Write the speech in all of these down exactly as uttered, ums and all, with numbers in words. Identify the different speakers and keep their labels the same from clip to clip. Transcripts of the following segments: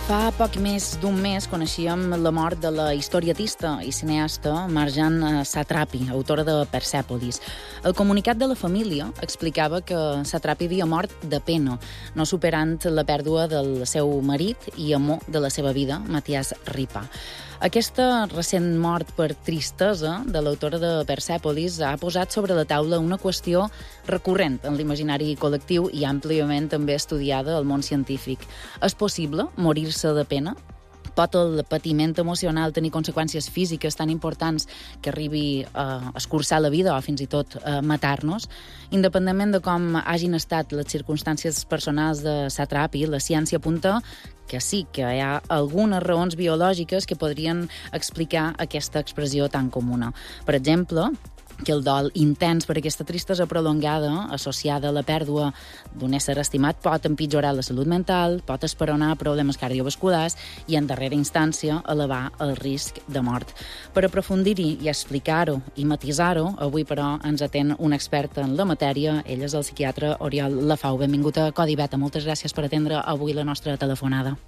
Speaker 1: Fa poc més d'un mes coneixíem la mort de la historietista i cineasta Marjane Satrapi, autora de Persèpolis. El comunicat de la família explicava que Satrapi havia mort de pena, no superant la pèrdua del seu marit i amor de la seva vida, Mathias Ripa. Aquesta recent mort per tristesa de l'autora de Persèpolis ha posat sobre la taula una qüestió recurrent en l'imaginari col·lectiu i àmpliament també estudiada al món científic. És possible morir-se de pena? Pot el patiment emocional tenir conseqüències físiques tan importants que arribi a escurçar la vida o fins i tot a matar-nos? Independentment de com hagin estat les circumstàncies personals de Satrapi, la ciència apunta que sí, que hi ha algunes raons biològiques que podrien explicar aquesta expressió tan comuna. Per exemple, que el dol intens per aquesta tristesa prolongada, associada a la pèrdua d'un ésser estimat, pot empitjorar la salut mental, pot esperonar problemes cardiovasculars i, en darrera instància, elevar el risc de mort. Per aprofundir-hi i explicar-ho i matisar-ho, avui, però, ens atén un expert en la matèria. Ell és el psiquiatre Oriol Lafau. Benvingut a Codi Beta. Moltes gràcies per atendre avui la nostra telefonada.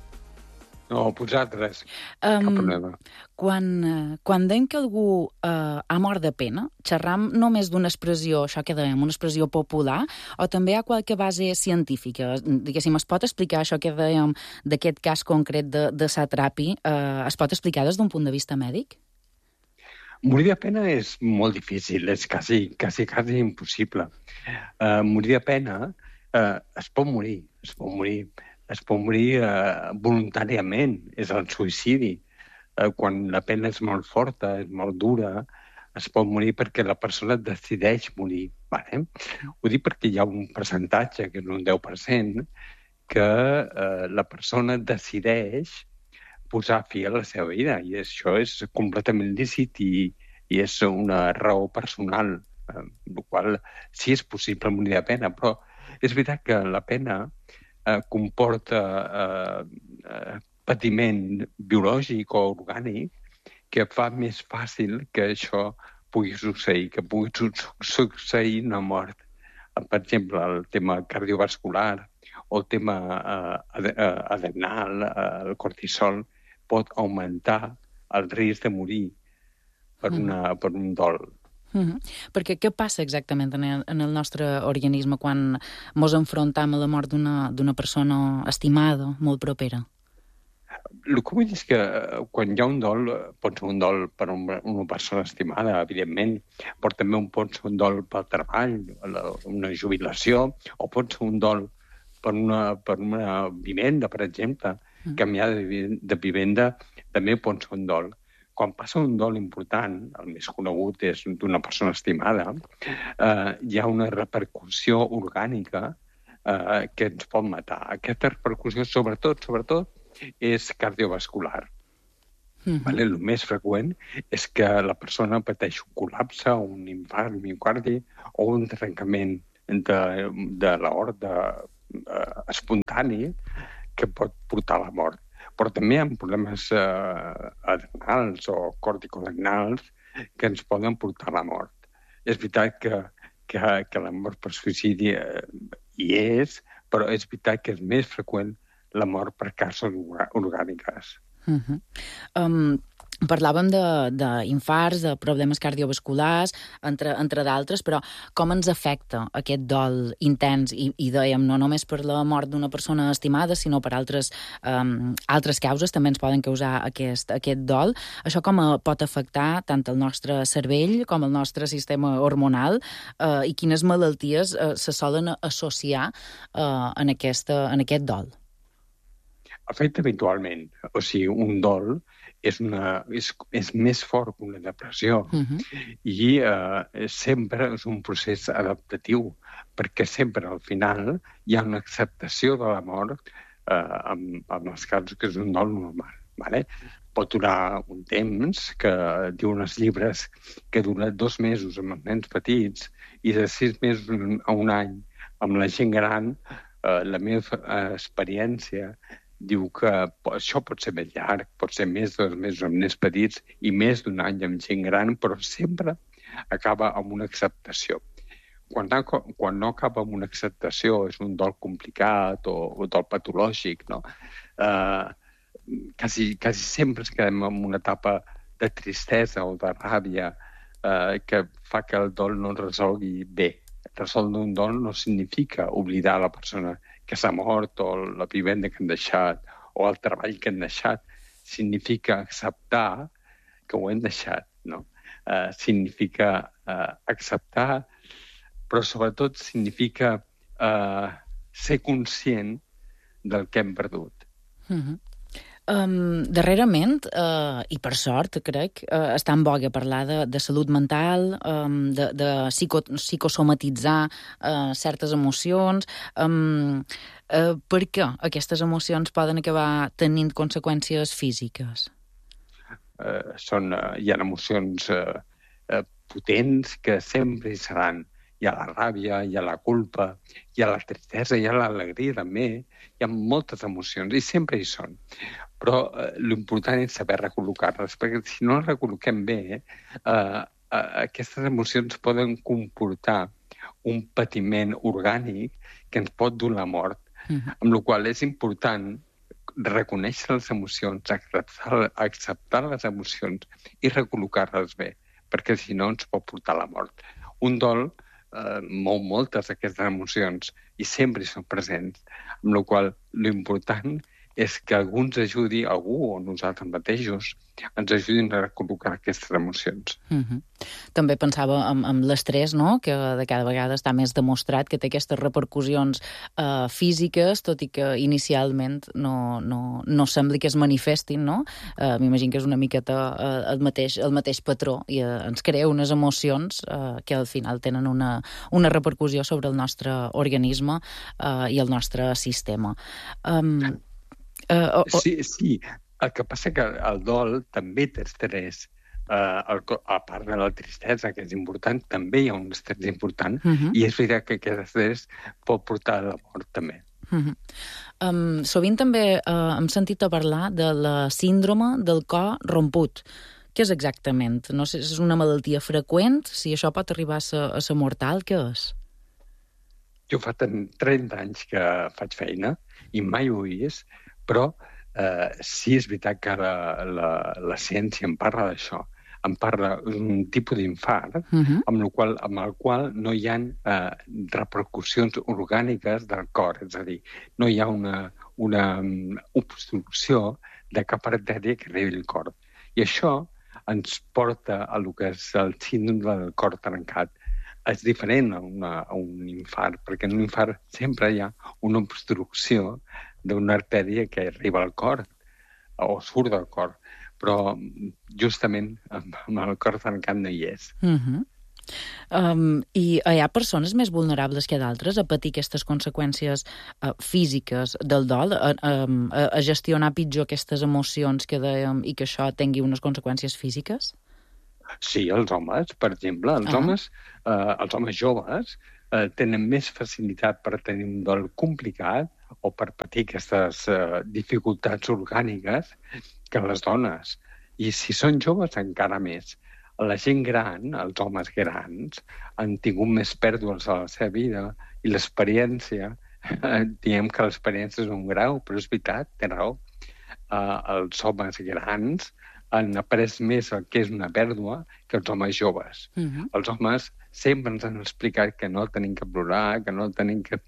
Speaker 2: No, vosaltres. Um, Cap problema.
Speaker 1: Quan, quan dèiem que algú uh, ha mort de pena, xerram només d'una expressió, això que dèiem, una expressió popular, o també hi ha qualque base científica? Diguéssim, es pot explicar això que dèiem d'aquest cas concret de, de Satrapi? Uh, es pot explicar des d'un punt de vista mèdic?
Speaker 2: Morir de pena és molt difícil, és quasi, quasi, quasi impossible. Uh, morir de pena uh, es pot morir, es pot morir... es pot morir eh, voluntàriament, és el suïcidi. Eh, quan la pena és molt forta, és molt dura, es pot morir perquè la persona decideix morir. Vale? Ho dic perquè hi ha un percentatge, que és un deu per cent, que eh, la persona decideix posar fi a la seva vida, i això és completament lícit i, i és una raó personal, eh, el qual sí és possible morir de pena, però és veritat que la pena Eh, comporta eh, eh, patiment biològic o orgànic que fa més fàcil que això pugui succeir, que pugui su succeir una mort. Eh, per exemple, el tema cardiovascular o el tema eh, adrenal, eh, el cortisol, pot augmentar el risc de morir per, una, per un dol.
Speaker 1: Uh-huh. Perquè què passa exactament en el, en el nostre organisme quan mos enfrontam a la mort d'una persona estimada, molt propera?
Speaker 2: El que vull dir és que quan hi ha un dol, pot ser un dol per una, una persona estimada, evidentment, però també pot ser un dol pel treball, una jubilació, o pot ser un dol per una, per una vivenda, per exemple. Uh-huh. Canviar de, de vivenda també pot ser un dol. Quan passa un dol important, el més conegut és d'una persona estimada, eh, hi ha una repercussió orgànica eh, que ens pot matar. Aquesta repercussió, sobretot, sobretot, és cardiovascular. Mm-hmm. Vale? El més freqüent és que la persona pateix un col·lapse, un infart miocardi o un trencament de, de l'aorta eh, espontani que pot portar a la mort. Però també hi ha problemes eh, adrenals o corticoadrenals que ens poden portar a la mort. És veritat que, que, que la mort per suïcidi eh, hi és, però és veritat que és més freqüent la mort per causes orgàniques.
Speaker 1: Uh-huh. Um... Parlàvem d'infarts, de, de problemes cardiovasculars, entre, entre d'altres, però com ens afecta aquest dol intens? I, i dèiem, no només per la mort d'una persona estimada, sinó per altres, um, altres causes també ens poden causar aquest, aquest dol. Això com pot afectar tant el nostre cervell com el nostre sistema hormonal uh, i quines malalties uh, se solen associar uh, en, aquesta, en aquest dol?
Speaker 2: Afecta habitualment. O sigui, un dol és, una, és, és més fort que una depressió. Uh-huh. I eh, sempre és un procés adaptatiu, perquè sempre al final hi ha una acceptació de la mort eh, en, en els casos que és un dol normal. Vale? Pot durar un temps, que diuen els llibres que dura dos mesos amb els nens petits i de sis mesos a un any amb la gent gran. Eh, la meva eh, experiència diu que això pot ser més llarg, pot ser més de dos mesos amb nens petits i més d'un any amb gent gran, però sempre acaba amb una acceptació. Quan, quan no acaba amb una acceptació, és un dol complicat o un dol patològic, no? Eh, quasi, quasi sempre ens quedem en una etapa de tristesa o de ràbia eh, que fa que el dol no es resolgui bé. Resoldre un dol no significa oblidar la persona que s'ha mort o la vivenda que han deixat o el treball que han deixat. Significa acceptar que ho hem deixat, no? Uh, significa uh, acceptar, però sobretot significa uh, ser conscient del que hem perdut.
Speaker 1: Mm-hmm. Um, darrerament, uh, i per sort, crec, uh, està en boga parlar de, de salut mental, um, de, de psico, psicosomatitzar uh, certes emocions. Um, uh, per què aquestes emocions poden acabar tenint conseqüències físiques?
Speaker 2: Uh, són, uh, hi ha emocions uh, uh, potents que sempre hi seran. Hi ha la ràbia, hi ha la culpa, hi ha la tristesa, hi ha l'alegria també. Hi ha moltes emocions i sempre hi són. Però eh, l'important és saber recol·locar-les, perquè si no les recol·loquem bé, eh, eh, aquestes emocions poden comportar un patiment orgànic que ens pot dur la mort. Mm-hmm. Amb la qual cosa és important reconèixer les emocions, acceptar, acceptar les emocions i recol·locar-les bé, perquè si no ens pot portar a la mort. Un dol eh, mou moltes d'aquestes emocions i sempre hi són presents, amb la qual cosa l'important és que algú ens ajudi, algú o nosaltres mateixos, ens ajudin a recol·locar aquestes emocions.
Speaker 1: Mm-hmm. També pensava en, en l'estrès, no?, que de cada vegada està més demostrat que té aquestes repercussions eh, físiques, tot i que inicialment no, no, no sembli que es manifestin, no? Eh, M'imagino que és una miqueta eh, el, mateix, el mateix patró i eh, ens crea unes emocions eh, que al final tenen una, una repercussió sobre el nostre organisme eh, i el nostre sistema. Um,
Speaker 2: Uh, oh, oh. Sí, sí. El que passa que el dol també té estrès. Uh, el, a part de la tristesa, que és important, també hi ha un estrès important, uh-huh. i és veritat que aquest estrès pot portar a la mort també.
Speaker 1: Uh-huh. Um, sovint també uh, hem sentit a parlar de la síndrome del cor romput. Què és exactament? No sé si és una malaltia freqüent, si això pot arribar a ser, a ser mortal, què és?
Speaker 2: Jo fa trenta anys que faig feina i mai ho he vist, però eh, sí és veritat que la, la, la ciència en parla d'això. En parla d'un tipus d'infart uh-huh. amb, el qual, amb el qual no hi ha eh, repercussions orgàniques del cor. És a dir, no hi ha una, una obstrucció de cap artèria que arribi al cor. I això ens porta a lo que és el síndrome del cor trencat. És diferent a, una, a un infart, perquè en un infart sempre hi ha una obstrucció d'una artèria que arriba al cor o surt del cor, però justament amb el cor tancat no hi és.
Speaker 1: Uh-huh. um, I hi ha persones més vulnerables que d'altres a patir aquestes conseqüències uh, físiques del dol, a, a, a gestionar pitjor aquestes emocions que dèiem i que això tingui unes conseqüències físiques?
Speaker 2: Sí, els homes, per exemple. Els, uh-huh. homes, eh, els homes joves eh, tenen més facilitat per tenir un dol complicat o per patir aquestes eh, dificultats orgàniques que les dones. I si són joves, encara més. La gent gran, els homes grans, han tingut més pèrdues a la seva vida i l'experiència, eh, diem que l'experiència és un grau, però és veritat, té raó. Eh, els homes grans han après més el que és una pèrdua que els homes joves. Uh-huh. Els homes sempre ens han explicat que no tenim que plorar, que no tenim que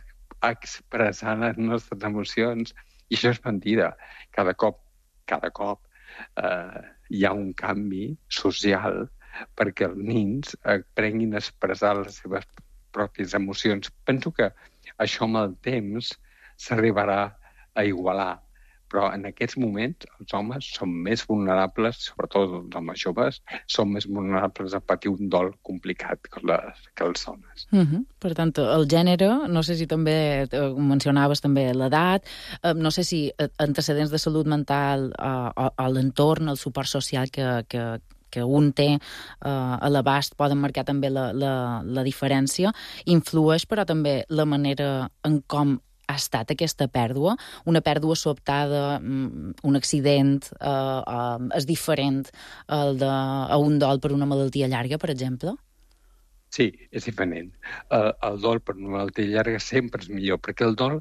Speaker 2: expressar les nostres emocions, i això és mentida. Cada cop, cada cop eh, hi ha un canvi social perquè els nens aprenguin a expressar les seves pròpies emocions. Penso que això amb el temps s'arribarà a igualar, però en aquests moments els homes són més vulnerables, sobretot els homes joves, són més vulnerables a patir un dol complicat que les, que les dones.
Speaker 1: Uh-huh. Per tant, el gènere, no sé si també mencionaves també l'edat, no sé si antecedents de salut mental a, a l'entorn, el suport social que, que, que un té uh, a l'abast poden marcar també la, la, la diferència, influeix però també la manera en com ha estat aquesta pèrdua, una pèrdua sobtada, un accident, eh, eh, és diferent el de, a un dol per una malaltia llarga, per exemple?
Speaker 2: Sí, és diferent. Uh, el dol per una malaltia llarga sempre és millor, perquè el dol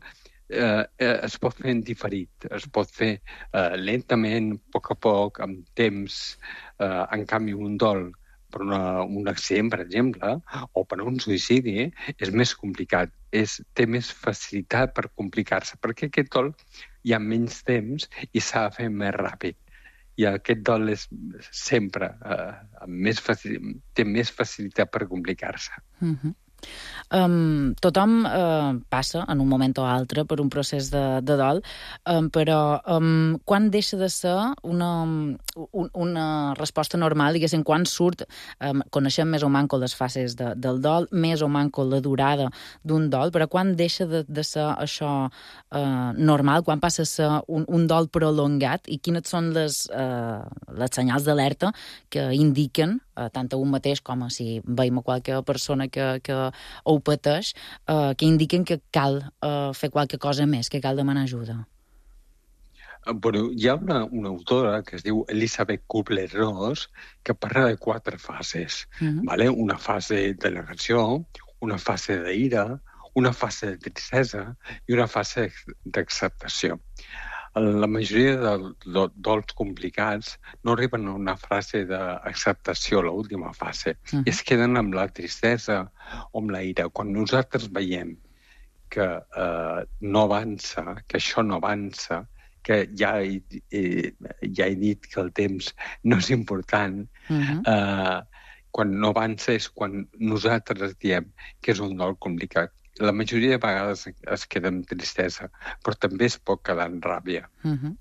Speaker 2: eh, eh, es pot fer en diferit, es pot fer eh, lentament, a poc a poc, amb temps. Eh, en canvi, un dol per una, un accident, per exemple, o per un suïcidi, és més complicat, és, té més facilitat per complicar-se, perquè aquest dol hi ha menys temps i s'ha de fer més ràpid. I aquest dol és sempre eh, més facil, té més facilitat per complicar-se.
Speaker 1: Mm-hmm. Um, tothom uh, passa en un moment o altre per un procés de, de dol, um, però um, quan deixa de ser una, un, una resposta normal, diguéssim, quan surt, um, coneixem més o manco les fases de, del dol, més o manco la durada d'un dol, però quan deixa de, de ser això uh, normal, quan passa a ser un, un dol prolongat, i quines són les, uh, les senyals d'alerta que indiquen, uh, tant a un mateix com a si veiem a qualque persona que, que o ho pateix, eh, que indiquen que cal eh, fer qualque cosa més, que cal demanar ajuda.
Speaker 2: Bueno, hi ha una, una autora que es diu Elisabeth Kubler-Ross que parla de quatre fases. Uh-huh. ¿Vale? Una fase de negació, una fase d'ira, una fase de tristesa i una fase d'acceptació. La majoria de dols complicats no arriben a una fase d'acceptació, l'última fase, uh-huh. i es queden amb la tristesa o amb la ira. Quan nosaltres veiem que eh, no avança, que això no avança, que ja he, eh, ja he dit que el temps no és important, uh-huh. eh, quan no avança és quan nosaltres diem que és un dol complicat. La majoria de vegades es queda amb tristesa, però també es pot quedar en ràbia.
Speaker 1: Uh-huh.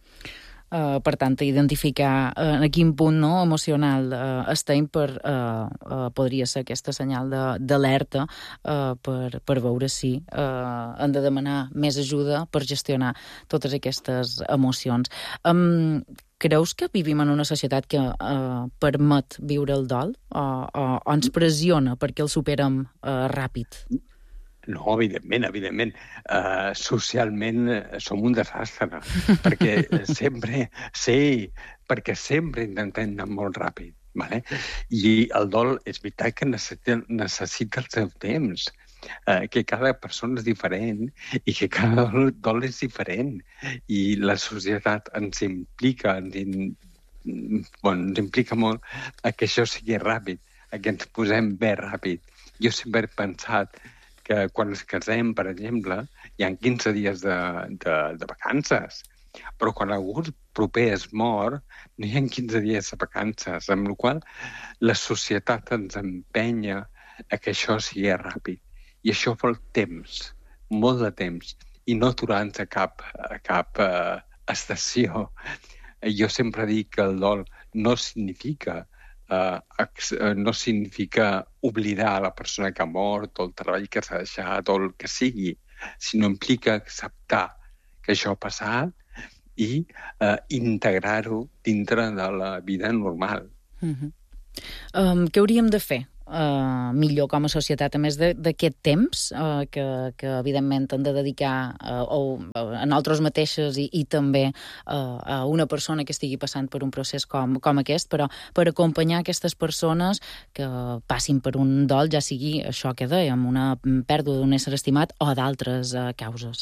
Speaker 1: Uh, per tant, identificar uh, en quin punt no, emocional uh, estem per, uh, uh, podria ser aquesta senyal d'alerta uh, per, per veure si uh, hem de demanar més ajuda per gestionar totes aquestes emocions. Um, creus que vivim en una societat que uh, permet viure el dol o, o, o ens pressiona perquè el superem uh, ràpid?
Speaker 2: No, evidentment, evidentment. Uh, socialment som un desastre, perquè sempre, sí, perquè sempre intentem anar molt ràpid. Vale? I el dol és veritat que necessita, necessita el seu temps, uh, que cada persona és diferent i que cada dol, dol és diferent. I la societat ens implica, ens, in, bueno, ens implica molt a que això sigui ràpid, a que ens posem bé ràpid. Jo sempre he pensat que quan ens casem, per exemple, hi ha quinze dies de, de, de vacances, però quan algú proper es mor, no hi ha quinze dies de vacances, amb la qual la societat ens empenya a que això sigui ràpid. I això vol temps, molt de temps, i no aturar-nos a cap, a cap uh, estació. Jo sempre dic que el dol no significa Uh, no significa oblidar la persona que ha mort o el treball que s'ha deixat o el que sigui, sinó implica acceptar que això ha passat i uh, integrar-ho dintre de la vida normal.
Speaker 1: Uh-huh. Um, què hauríem de fer uh, millor com a societat, a més d'aquest temps uh, que, que evidentment hem de dedicar uh, o, uh, a nosaltres mateixes i, i també uh, a una persona que estigui passant per un procés com, com aquest, però per acompanyar aquestes persones que passin per un dol, ja sigui això que dèiem, una pèrdua d'un ésser estimat o d'altres uh, causes?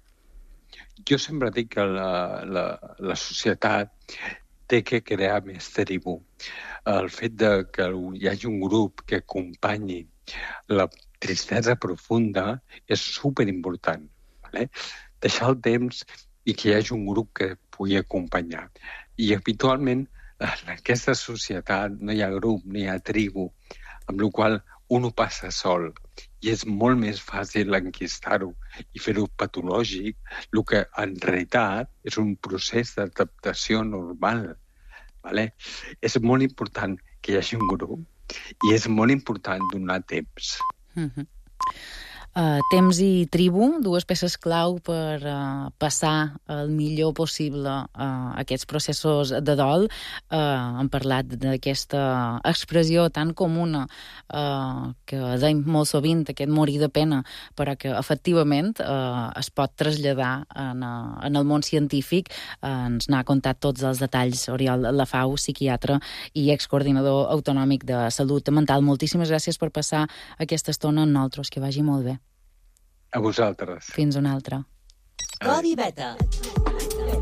Speaker 2: Jo sempre dic que la, la, la societat té que crear més tribu. El fet de que hi hagi un grup que acompanyi la tristesa profunda és superimportant. Vale? Deixar el temps i que hi hagi un grup que pugui acompanyar. I habitualment en aquesta societat no hi ha grup, no hi ha tribu, amb la qual un ho passa sol i és molt més fàcil enquistar-ho i fer-ho patològic, el que en realitat és un procés d'adaptació normal. Vale? És molt important que hi hagi un grup i és molt important donar temps.
Speaker 1: Mm-hmm. Uh, temps i tribu, dues peces clau per uh, passar el millor possible uh, aquests processos de dol. Uh, hem parlat d'aquesta expressió tan comuna uh, que deim molt sovint, aquest morir de pena, però que efectivament uh, es pot traslladar en, uh, en el món científic. Uh, ens n'ha contat tots els detalls Oriol Lafau, psiquiatre i excoordinador autonòmic de salut mental. Moltíssimes gràcies per passar aquesta estona amb nosaltres, que vagi molt bé.
Speaker 2: A vosaltres.
Speaker 1: Fins una altra.
Speaker 3: Codi Beta.